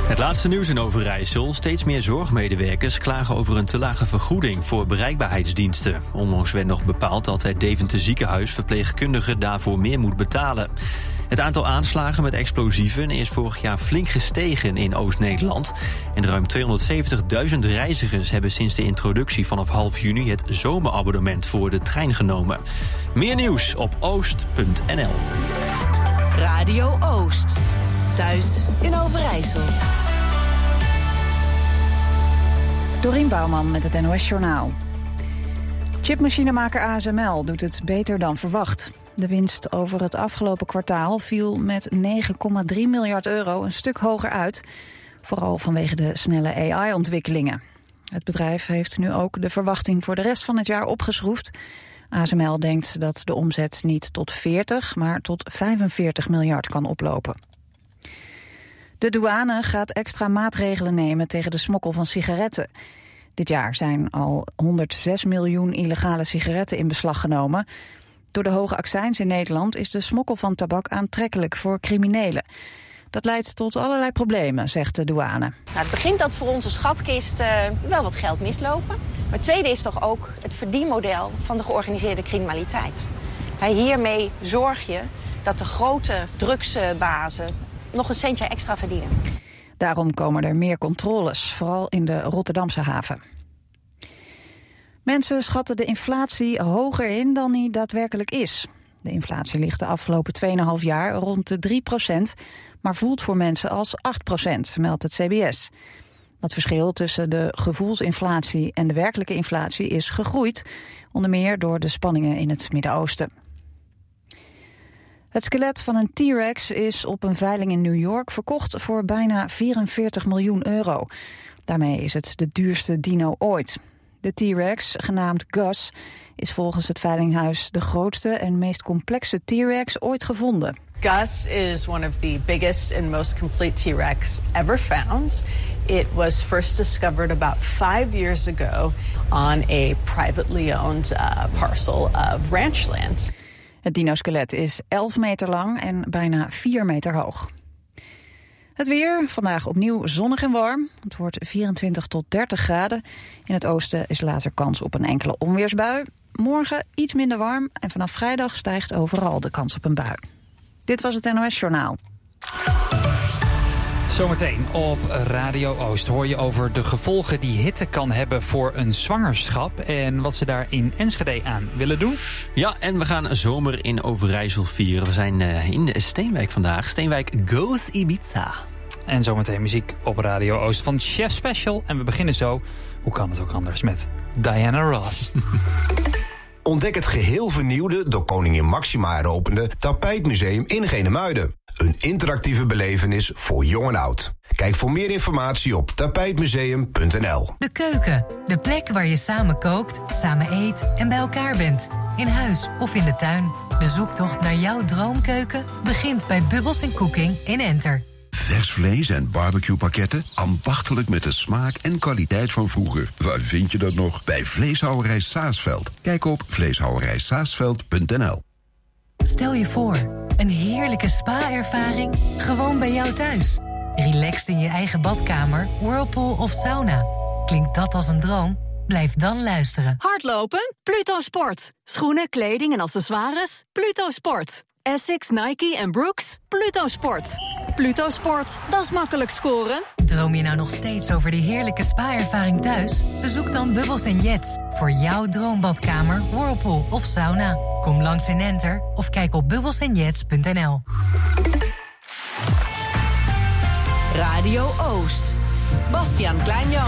Het laatste nieuws in Overijssel. Steeds meer zorgmedewerkers klagen over een te lage vergoeding voor bereikbaarheidsdiensten. Onlangs werd nog bepaald dat het Deventer ziekenhuis verpleegkundigen daarvoor meer moet betalen. Het aantal aanslagen met explosieven is vorig jaar flink gestegen in Oost-Nederland. En ruim 270.000 reizigers hebben sinds de introductie vanaf half juni het zomerabonnement voor de trein genomen. Meer nieuws op oost.nl. Radio Oost. Thuis in Overijssel. Dorien Bouwman met het NOS Journaal. Chipmachinemaker ASML doet het beter dan verwacht. De winst over het afgelopen kwartaal viel met 9,3 miljard euro een stuk hoger uit. Vooral vanwege de snelle AI-ontwikkelingen. Het bedrijf heeft nu ook de verwachting voor de rest van het jaar opgeschroefd. ASML denkt dat de omzet niet tot 40, maar tot 45 miljard kan oplopen. De douane gaat extra maatregelen nemen tegen de smokkel van sigaretten. Dit jaar zijn al 106 miljoen illegale sigaretten in beslag genomen. Door de hoge accijns in Nederland is de smokkel van tabak aantrekkelijk voor criminelen. Dat leidt tot allerlei problemen, zegt de douane. Nou, het begint dat voor onze schatkist wel wat geld mislopen. Maar het tweede is toch ook het verdienmodel van de georganiseerde criminaliteit. Hiermee zorg je dat de grote drugsbazen nog een centje extra verdienen. Daarom komen er meer controles, vooral in de Rotterdamse haven. Mensen schatten de inflatie hoger in dan die daadwerkelijk is. De inflatie ligt de afgelopen 2,5 jaar rond de 3%, maar voelt voor mensen als 8%, meldt het CBS. Dat verschil tussen de gevoelsinflatie en de werkelijke inflatie is gegroeid, onder meer door de spanningen in het Midden-Oosten. Het skelet van een T-Rex is op een veiling in New York verkocht voor bijna 44 miljoen euro. Daarmee is het de duurste dino ooit. De T-Rex, genaamd Gus, is volgens het veilinghuis de grootste en meest complexe T-Rex ooit gevonden. Gus is one of the biggest and most complete T-Rex ever found. It was first discovered about 5 years ago on a privately owned parcel of ranchland. Het dino-skelet is 11 meter lang en bijna 4 meter hoog. Het weer, vandaag opnieuw zonnig en warm. Het wordt 24 tot 30 graden. In het oosten is later kans op een enkele onweersbui. Morgen iets minder warm en vanaf vrijdag stijgt overal de kans op een bui. Dit was het NOS Journaal. Zometeen op Radio Oost hoor je over de gevolgen die hitte kan hebben voor een zwangerschap en wat ze daar in Enschede aan willen doen. Ja, en we gaan zomer in Overijssel vieren. We zijn in Steenwijk vandaag. Steenwijk Goes Ibiza. En zometeen muziek op Radio Oost van Chef Special. En we beginnen zo, hoe kan het ook anders, met Diana Ross. Ontdek het geheel vernieuwde, door koningin Máxima heropende Tapijtmuseum in Genemuiden. Een interactieve belevenis voor jong en oud. Kijk voor meer informatie op tapijtmuseum.nl. De keuken, de plek waar je samen kookt, samen eet en bij elkaar bent. In huis of in de tuin. De zoektocht naar jouw droomkeuken begint bij Bubbles & Cooking in Enter. Vers vlees en barbecuepakketten, ambachtelijk met de smaak en kwaliteit van vroeger. Waar vind je dat nog? Bij Vleeshouwerij Saasveld. Kijk op vleeshouwerijsaasveld.nl. Stel je voor, een heerlijke spa-ervaring gewoon bij jou thuis. Relaxed in je eigen badkamer, whirlpool of sauna. Klinkt dat als een droom? Blijf dan luisteren. Hardlopen? Pluto Sport. Schoenen, kleding en accessoires? Pluto Sport. Essex, Nike en Brooks? Pluto Sport. Pluto Sport, dat is makkelijk scoren. Droom je nou nog steeds over die heerlijke spa-ervaring thuis? Bezoek dan Bubbles & Jets voor jouw droombadkamer, whirlpool of sauna. Kom langs in Enter of kijk op bubbelsandjets.nl. Radio Oost. Bastiaan Kleinjan.